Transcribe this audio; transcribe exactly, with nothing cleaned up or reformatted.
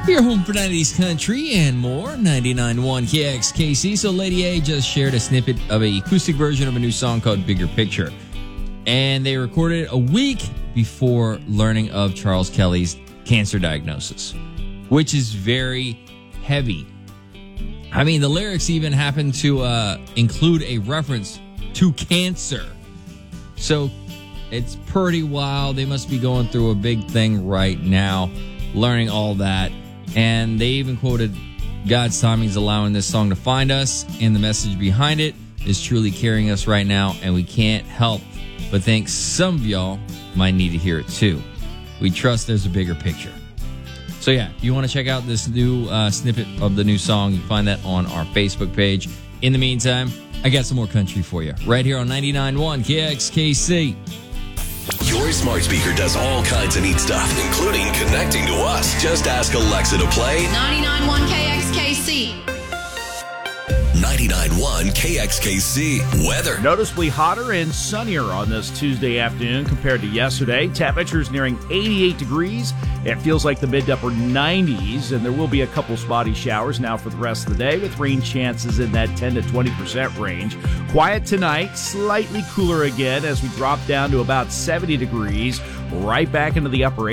Your home for nineties country and more, ninety-nine point one K X K C. So Lady A just shared a snippet of an acoustic version of a new song called Bigger Picture. And they recorded it a week before learning of Charles Kelly's cancer diagnosis, which is very heavy. I mean, the lyrics even happen to uh, include a reference to cancer. So it's pretty wild. They must be going through a big thing right now, learning all that. And they even quoted, God's timing is allowing this song to find us, and the message behind it is truly carrying us right now, and we can't help but think some of y'all might need to hear it too. We trust there's a bigger picture. So yeah, if you want to check out this new uh, snippet of the new song, you can find that on our Facebook page. In the meantime, I got some more country for you right here on ninety-nine point one K X K C. Your smart speaker does all kinds of neat stuff, including connecting to us. Just ask Alexa to play ninety-nine point one K X K C. ninety-nine point one K X K C weather. Noticeably hotter and sunnier on this Tuesday afternoon compared to yesterday. Temperatures nearing eighty-eight degrees. It feels like the mid to upper nineties, and there will be a couple spotty showers now for the rest of the day, with rain chances in that ten to twenty percent range. Quiet tonight, slightly cooler again as we drop down to about seventy degrees, right back into the upper